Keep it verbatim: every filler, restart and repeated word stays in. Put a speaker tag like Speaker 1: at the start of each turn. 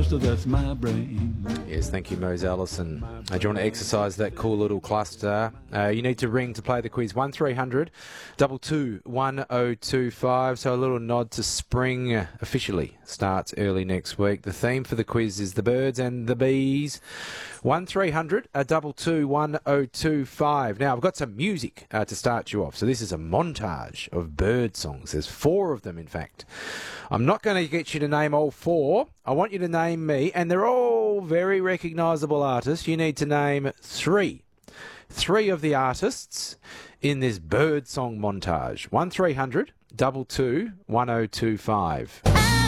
Speaker 1: cluster, that's my brain.
Speaker 2: Yes, thank you, Mose Allison. Uh, do you want to exercise that cool little cluster? Uh, you need to ring to play the quiz. one three hundred, two two one oh two five. So a little nod to spring uh, officially starts early next week. The theme for the quiz is the birds and the bees. one three hundred, two two one oh two five. Now, I've got some music uh, to start you off. So this is a montage of bird songs. There's four of them, in fact. I'm not going to get you to name all four. I want you to name me, and they're all very recognisable artists. You need to name three. Three of the artists in this bird song montage. one three hundred, two two one oh two five.